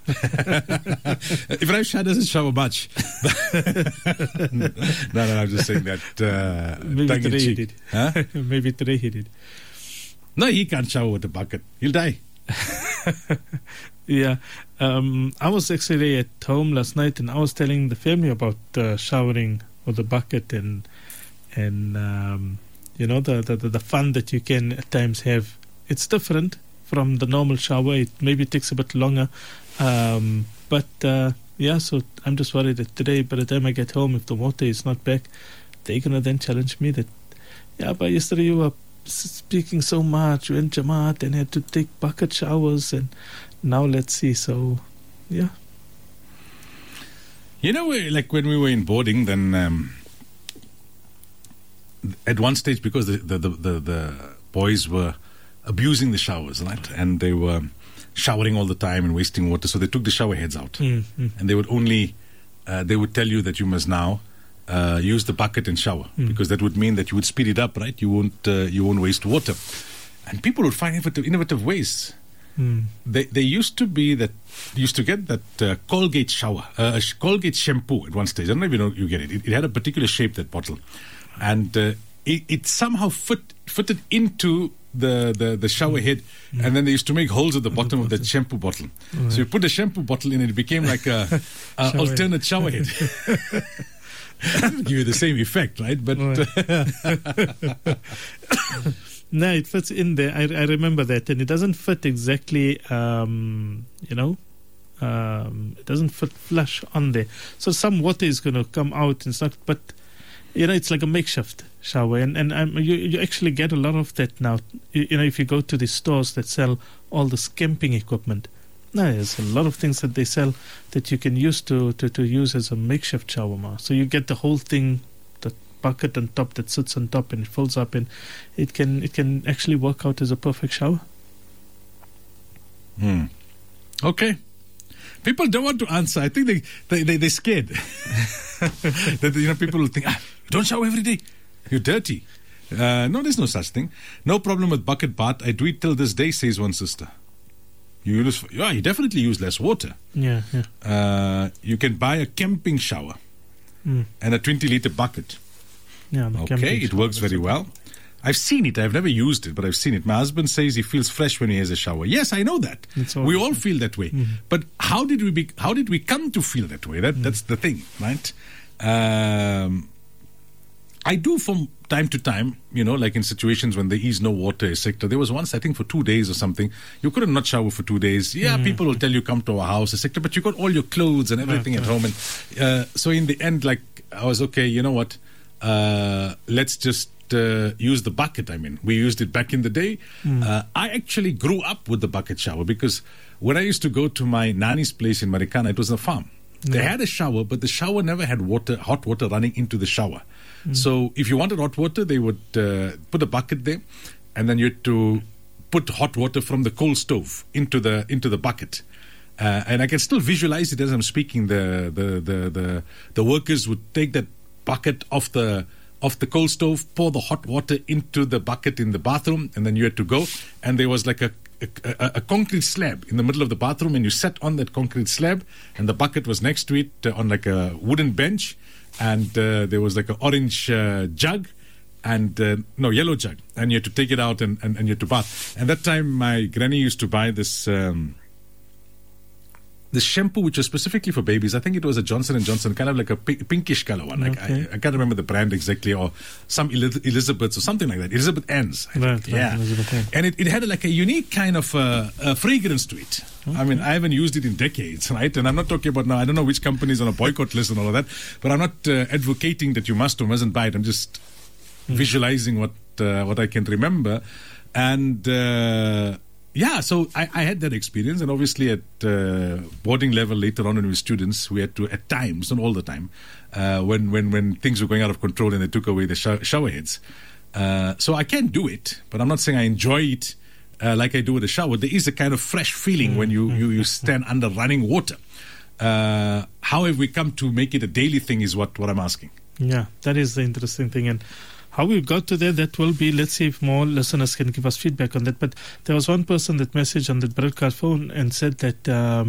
Ibrahim Shah doesn't shower much. No, I'm just saying that. Maybe today he did. Huh? Maybe today he did. No, he can't shower with a bucket. He'll die. Yeah. I was actually at home last night and I was telling the family about showering with a bucket and you know, the fun that you can at times have. It's different from the normal shower. It maybe takes a bit longer. But so I'm just worried that today, by the time I get home, if the water is not back, they're going to then challenge me that, but yesterday you were speaking so much, you went Jamaat and had to take bucket showers, and now let's see. So, yeah. You know, like when we were in boarding, then at one stage, because the boys were abusing the showers, right? And they were showering all the time and wasting water, so they took the shower heads out. And they would only, they would tell you that you must now use the bucket and shower, because that would mean that you would speed it up, right? You won't waste water. And people would find innovative ways. They used to get that Colgate shower, Colgate shampoo at one stage. I don't know if you get it. It had a particular shape, that bottle. And it somehow fitted into the shower head, and then they used to make holes at the bottom of that shampoo bottle. So you put a shampoo bottle in, and it became like a alternate shower head. It didn't give you the same effect, right? But no, it fits in there. I remember that, and it doesn't fit exactly. It doesn't fit flush on there. So some water is going to come out and stuff, but it's like a makeshift shower, and you actually get a lot of that now. If you go to the stores that sell all this camping equipment, there's a lot of things that they sell that you can use to use as a makeshift shower. So you get the whole thing, the bucket on top that sits on top and it folds up, and it can actually work out as a perfect shower. Okay. People don't want to answer. I think they're scared. That people will think, you don't shower every day. You're dirty. No, there's no such thing. No problem with bucket bath. I do it till this day, says one sister. You definitely use less water. Yeah. You can buy a camping shower and a 20-liter bucket. Yeah. Okay, it works very well. I've seen it. I've never used it, but I've seen it. My husband says he feels fresh when he has a shower. Yes, I know that. We all feel that way. But how did we come to feel that way? That's the thing, right? I do from time to time, like in situations when there is no water, etc. There was once, I think, for 2 days or something, you couldn't not shower for 2 days. Yeah, people will tell you come to our house, etc. But you got all your clothes and everything at home, and so in the end, I was okay. You know what? Let's just use the bucket. I mean, we used it back in the day. I actually grew up with the bucket shower, because when I used to go to my nanny's place in Marikana, it was a farm. They had a shower, but the shower never had hot water running into the shower. So if you wanted hot water, they would put a bucket there, and then you had to put hot water from the coal stove into the bucket. And I can still visualize it as I'm speaking. The workers would take that bucket off the coal stove, pour the hot water into the bucket in the bathroom, and then you had to go. And there was like a concrete slab in the middle of the bathroom, and you sat on that concrete slab, and the bucket was next to it on like a wooden bench, and there was like an orange jug, and yellow jug, and you had to take it out and you had to bath. And that time my granny used to buy this shampoo which was specifically for babies. I think it was a Johnson & Johnson, kind of like a pinkish color one. Okay. I can't remember the brand exactly, or some Elizabeth's or something like that. Elizabeth Ann's. Right, yeah. And it had like a unique kind of fragrance to it. Okay. I mean, I haven't used it in decades, right? And I'm not talking about now, I don't know which company's on a boycott list and all of that, but I'm not advocating that you must or mustn't buy it. I'm just visualizing what I can remember. And so I had that experience, and obviously at boarding level later on when we were students, we had to, at times, not all the time, when things were going out of control and they took away the shower heads. So I can do it, but I'm not saying I enjoy it like I do with a shower. There is a kind of fresh feeling when you stand under running water. How have we come to make it a daily thing is what I'm asking. Yeah, that is the interesting thing. And how we got to there, that will be, let's see if more listeners can give us feedback on that. But there was one person that messaged on the broadcast phone and said that